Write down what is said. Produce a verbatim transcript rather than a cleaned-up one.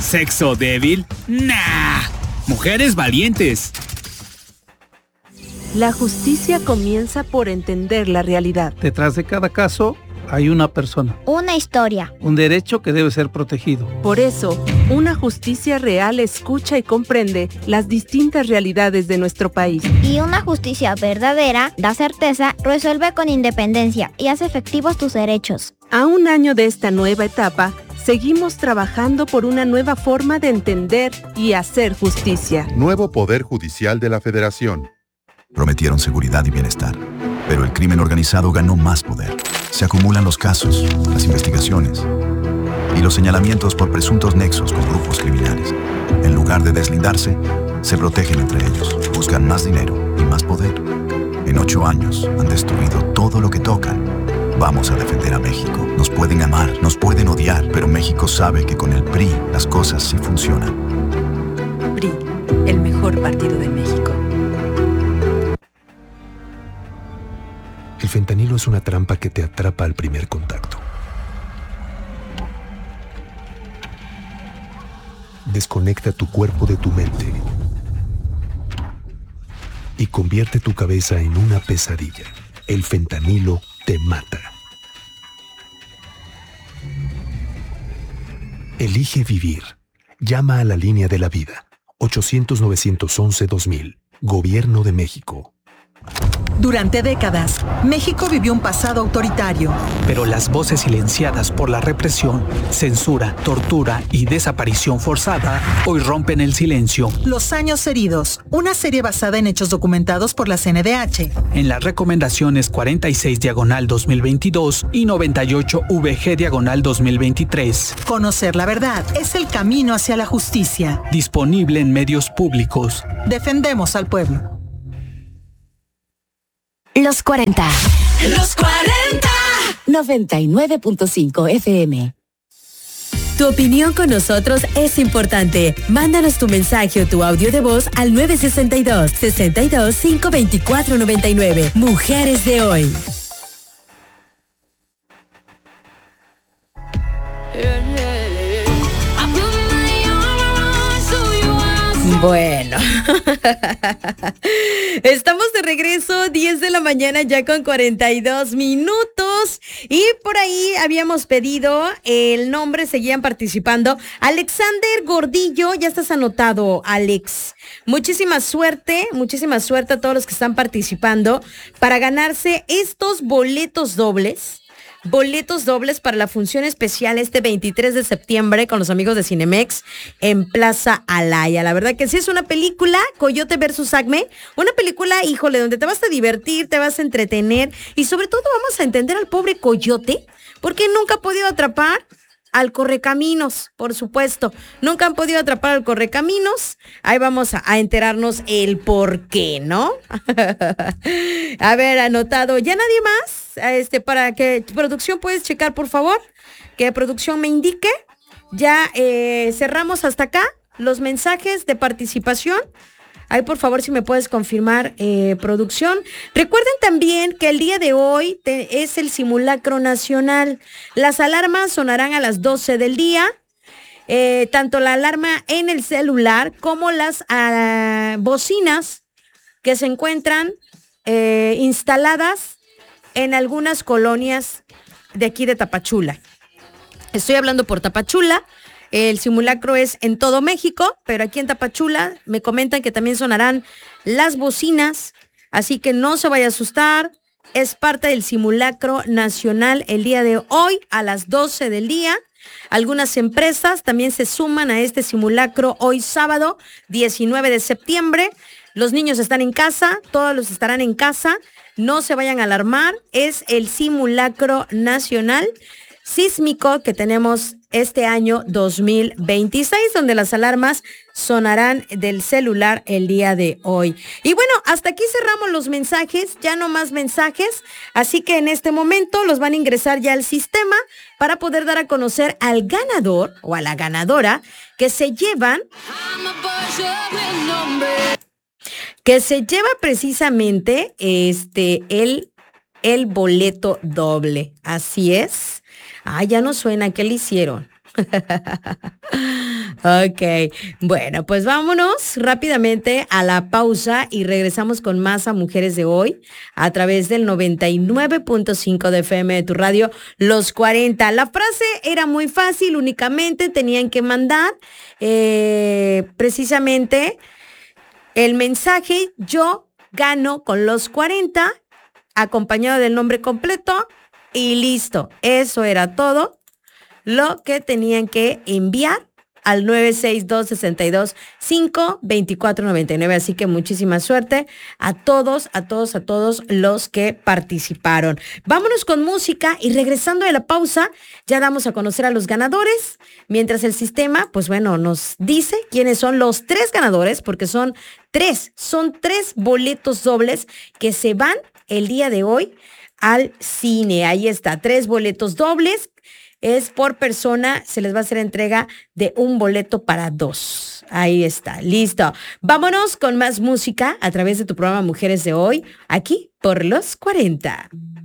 ¿Sexo débil? ¡Nah! Mujeres valientes. La justicia comienza por entender la realidad. Detrás de cada caso hay una persona. Una historia. Un derecho que debe ser protegido. Por eso, una justicia real escucha y comprende las distintas realidades de nuestro país. Y una justicia verdadera da certeza, resuelve con independencia y hace efectivos tus derechos. A un año de esta nueva etapa, seguimos trabajando por una nueva forma de entender y hacer justicia. Nuevo Poder Judicial de la Federación. Prometieron seguridad y bienestar, pero el crimen organizado ganó más poder. Se acumulan los casos, las investigaciones y los señalamientos por presuntos nexos con grupos criminales. En lugar de deslindarse, se protegen entre ellos, buscan más dinero y más poder. En ocho años han destruido todo lo que tocan. Vamos a defender a México. Nos pueden amar, nos pueden odiar, pero México sabe que con el P R I las cosas sí funcionan. P R I, el mejor partido de México. El fentanilo es una trampa que te atrapa al primer contacto. Desconecta tu cuerpo de tu mente y convierte tu cabeza en una pesadilla. El fentanilo te mata. Elige vivir. Llama a la línea de la vida. ochocientos, novecientos once, dos mil. Gobierno de México. Durante décadas, México vivió un pasado autoritario. Pero las voces silenciadas por la represión, censura, tortura y desaparición forzada hoy rompen el silencio. Los años heridos, una serie basada en hechos documentados por la C N D H. En las recomendaciones cuarenta y seis diagonal dos mil veintidós y noventa y ocho V G diagonal dos mil veintitrés. Conocer la verdad es el camino hacia la justicia. Disponible en medios públicos. Defendemos al pueblo. Los cuarenta. Los cuarenta. noventa y nueve punto cinco F M. Tu opinión con nosotros es importante. Mándanos tu mensaje o tu audio de voz al nueve seis dos, seis dos, cinco dos cuatro, nueve nueve. Mujeres de hoy. Bueno, estamos de regreso, diez de la mañana ya con cuarenta y dos minutos y por ahí habíamos pedido el nombre, seguían participando. Alexander Gordillo, ya estás anotado, Alex. Muchísima suerte, muchísima suerte a todos los que están participando para ganarse estos boletos dobles. Boletos dobles para la función especial este veintitrés de septiembre con los amigos de Cinemex en Plaza Alaya. La verdad que sí es una película, Coyote versus Acme, una película, híjole, donde te vas a divertir, te vas a entretener y sobre todo vamos a entender al pobre Coyote, porque nunca ha podido atrapar al Correcaminos, por supuesto. Nunca han podido atrapar al Correcaminos. Ahí vamos a, a enterarnos el por qué, ¿no? A ver, anotado. ¿Ya nadie más? Este, para que producción puedes checar, por favor. Que producción me indique. Ya eh, cerramos hasta acá los mensajes de participación. Ahí, por favor, si me puedes confirmar, eh, producción. Recuerden también que el día de hoy te, es el simulacro nacional. Las alarmas sonarán a las doce del día. Eh, tanto la alarma en el celular como las uh, bocinas que se encuentran eh, instaladas en algunas colonias de aquí de Tapachula. Estoy hablando por Tapachula. El simulacro es en todo México, pero aquí en Tapachula me comentan que también sonarán las bocinas, así que no se vaya a asustar. Es parte del simulacro nacional el día de hoy a las doce del día. Algunas empresas también se suman a este simulacro hoy sábado diecinueve de septiembre. Los niños están en casa, todos los estarán en casa. No se vayan a alarmar, es el simulacro nacional sísmico que tenemos este año dos mil veintiséis, donde las alarmas sonarán del celular el día de hoy. Y bueno, hasta aquí cerramos los mensajes, ya no más mensajes, así que en este momento los van a ingresar ya al sistema para poder dar a conocer al ganador o a la ganadora que se llevan, que se lleva precisamente este el, el boleto doble, así es. Ah, ya no suena, ¿qué le hicieron? Ok, bueno, pues vámonos rápidamente a la pausa y regresamos con más a Mujeres de Hoy a través del noventa y nueve punto cinco de F M de tu radio, Los cuarenta. La frase era muy fácil, únicamente tenían que mandar eh, precisamente el mensaje "yo gano con los cuarenta", acompañado del nombre completo y listo. Eso era todo lo que tenían que enviar al nueve seis dos, seis dos, cinco, dos cuatro nueve nueve. Así que muchísima suerte a todos, a todos, a todos los que participaron. Vámonos con música y regresando de la pausa, ya damos a conocer a los ganadores. Mientras el sistema, pues bueno, nos dice quiénes son los tres ganadores, porque son tres, son tres boletos dobles que se van el día de hoy al cine. Ahí está, tres boletos dobles. Es por persona, se les va a hacer entrega de un boleto para dos. Ahí está, listo. Vámonos con más música a través de tu programa Mujeres de Hoy, aquí por Los cuarenta.